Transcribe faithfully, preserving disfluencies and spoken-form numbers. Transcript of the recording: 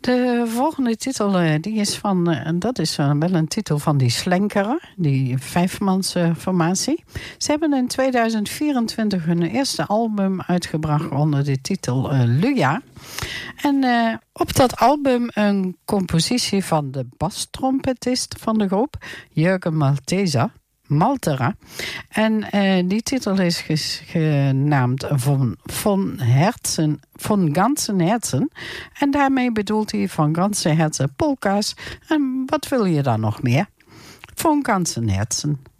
De volgende titel uh, die is van, uh, dat is uh, wel een titel van die Slenkeren, die vijfmans uh, formatie. Ze hebben in tweeduizend vierentwintig hun eerste album uitgebracht onder de titel uh, Luja. En uh, op dat album een compositie van de bastrompetist van de groep, Jurgen Maltesa. Maltera. En uh, die titel is ges- genaamd Von, von Herzen, von ganzen Herzen. En daarmee bedoelt hij van ganse herzen polka's. En wat wil je dan nog meer? Von ganzen Herzen.